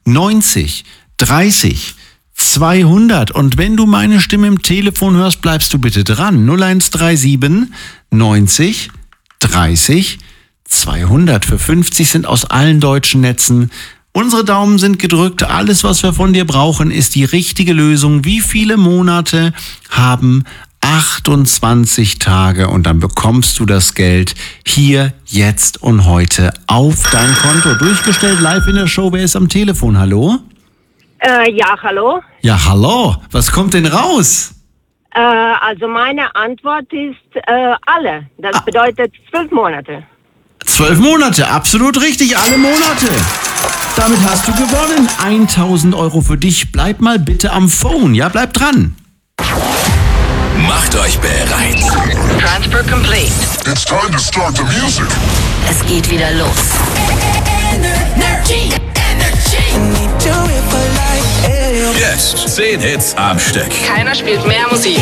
90 30 200. Und wenn du meine Stimme im Telefon hörst, bleibst du bitte dran. 0137 90 30 200. Für 50 sind aus allen deutschen Netzen. Unsere Daumen sind gedrückt. Alles, was wir von dir brauchen, ist die richtige Lösung. Wie viele Monate haben 28 Tage und dann bekommst du das Geld hier, jetzt und heute auf dein Konto. Durchgestellt live in der Show. Wer ist am Telefon? Hallo? Ja, hallo. Ja, hallo. Was kommt denn raus? Also meine Antwort ist alle. Das bedeutet 12 Monate. 12 Monate, absolut richtig, alle Monate. Damit hast du gewonnen. 1.000 Euro für dich. Bleib mal bitte am Phone. Ja, bleib dran. Macht euch bereit. Transfer complete. It's time to start the music. Es geht wieder los. Energy. Jetzt 10 Hits am Stück. Keiner spielt mehr Musik.